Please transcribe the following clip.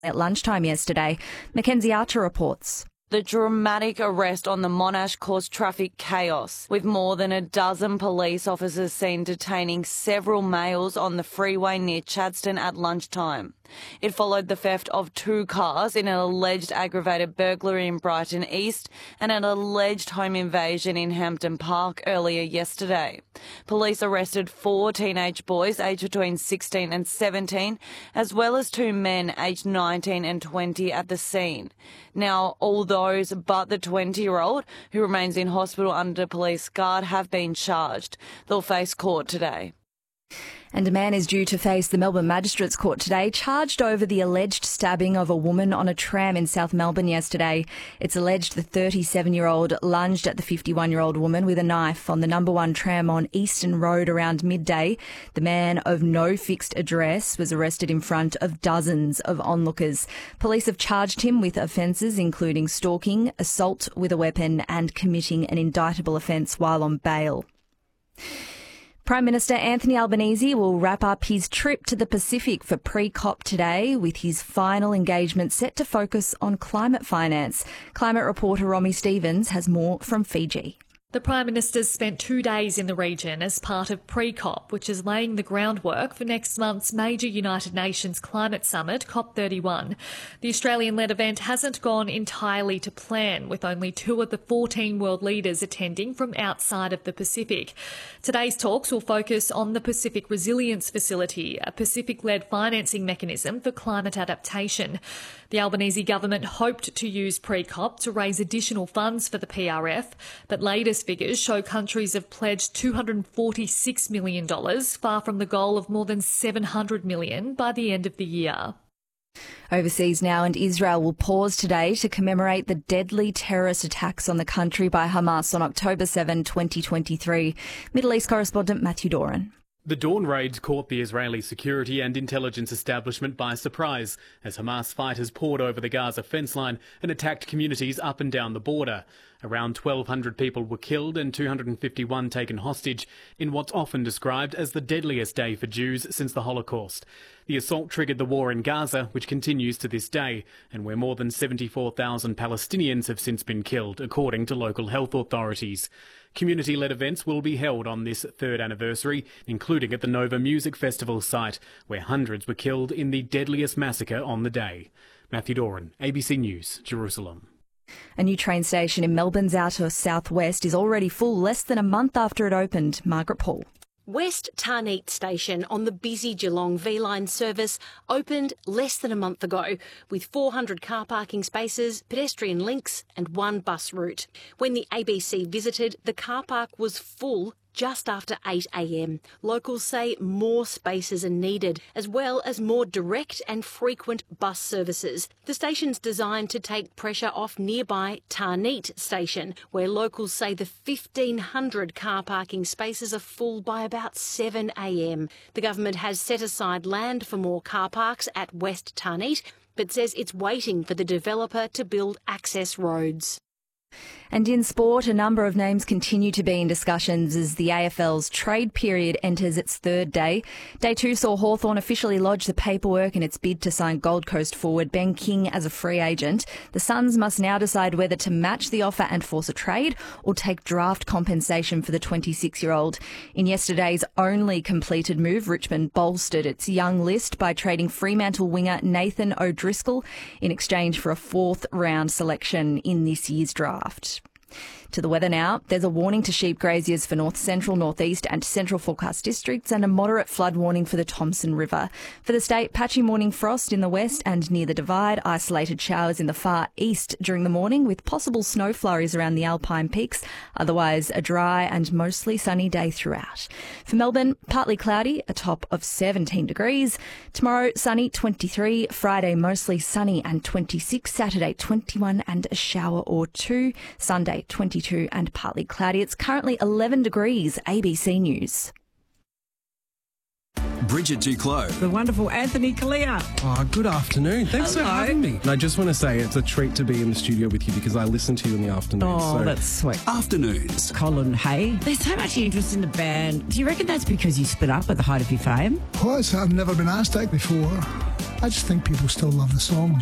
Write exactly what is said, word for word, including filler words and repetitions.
at lunchtime yesterday. Mackenzie Archer reports. The dramatic arrest on the Monash caused traffic chaos, with more than a dozen police officers seen detaining several males on the freeway near Chadstone at lunchtime. It followed the theft of two cars in an alleged aggravated burglary in Brighton East and an alleged home invasion in Hampton Park earlier yesterday. Police arrested four teenage boys aged between sixteen and seventeen, as well as two men aged nineteen and twenty at the scene. Now, all those but the twenty-year-old, who remains in hospital under police guard, have been charged. They'll face court today. And a man is due to face the Melbourne Magistrates Court today, charged over the alleged stabbing of a woman on a tram in South Melbourne yesterday. It's alleged the thirty-seven-year-old lunged at the fifty-one-year-old woman with a knife on the number one tram on Eastern Road around midday. The man of no fixed address was arrested in front of dozens of onlookers. Police have charged him with offences including stalking, assault with a weapon and committing an indictable offence while on bail. Prime Minister Anthony Albanese will wrap up his trip to the Pacific for pre-COP today, with his final engagement set to focus on climate finance. Climate reporter Romy Stevens has more from Fiji. The Prime Minister's spent two days in the region as part of pre-COP, which is laying the groundwork for next month's major United Nations climate summit, COP thirty-one. The Australian-led event hasn't gone entirely to plan, with only two of the fourteen world leaders attending from outside of the Pacific. Today's talks will focus on the Pacific Resilience Facility, a Pacific-led financing mechanism for climate adaptation. The Albanese government hoped to use pre-COP to raise additional funds for the P R F, but latest figures show countries have pledged two hundred forty-six million dollars, far from the goal of more than seven hundred million dollars by the end of the year. Overseas now, and Israel will pause today to commemorate the deadly terrorist attacks on the country by Hamas on October seventh, twenty twenty-three. Middle East correspondent Matthew Doran. The Dawn raids caught the Israeli security and intelligence establishment by surprise as Hamas fighters poured over the Gaza fence line and attacked communities up and down the border. Around twelve hundred people were killed and two hundred fifty-one taken hostage in what's often described as the deadliest day for Jews since the Holocaust. The assault triggered the war in Gaza, which continues to this day, and where more than seventy-four thousand Palestinians have since been killed, according to local health authorities. Community-led events will be held on this third anniversary, including at the Nova Music Festival site, where hundreds were killed in the deadliest massacre on the day. Matthew Doran, A B C News, Jerusalem. A new train station in Melbourne's outer southwest is already full less than a month after it opened. Margaret Paul. West Tarneet Station on the busy Geelong V-Line service opened less than a month ago, with four hundred car parking spaces, pedestrian links and one bus route. When the A B C visited, the car park was full just after eight a m. Locals say more spaces are needed, as well as more direct and frequent bus services. The station's designed to take pressure off nearby Tarneet Station, where locals say the fifteen hundred car parking spaces are full by about seven a m. The government has set aside land for more car parks at West Tarneet, but says it's waiting for the developer to build access roads. And in sport, a number of names continue to be in discussions as the A F L's trade period enters its third day. Day two saw Hawthorn officially lodge the paperwork in its bid to sign Gold Coast forward Ben King as a free agent. The Suns must now decide whether to match the offer and force a trade or take draft compensation for the twenty-six-year-old. In yesterday's only completed move, Richmond bolstered its young list by trading Fremantle winger Nathan O'Driscoll in exchange for a fourth-round selection in this year's draft. To the weather now. There's a warning to sheep graziers for north central, northeast and central forecast districts and a moderate flood warning for the Thomson River. For the state, patchy morning frost in the west and near the Divide, isolated showers in the far east during the morning with possible snow flurries around the Alpine peaks. Otherwise, a dry and mostly sunny day throughout. For Melbourne, partly cloudy, a top of seventeen degrees. Tomorrow, sunny, twenty-three. Friday, mostly sunny and twenty-six. Saturday, twenty-one and a shower or two. Sunday, twenty-two and partly cloudy. It's currently eleven degrees. A B C News. Bridget Duclos. The wonderful Anthony Kalia. Oh, good afternoon. Thanks Hello. for having me. And I just want to say it's a treat to be in the studio with you because I listen to you in the afternoon. Oh, so. that's sweet. Afternoons. Colin Hay. There's so much interest in the band. Do you reckon that's because you split up at the height of your fame? Plus, I've never been asked that before. I just think people still love the songs.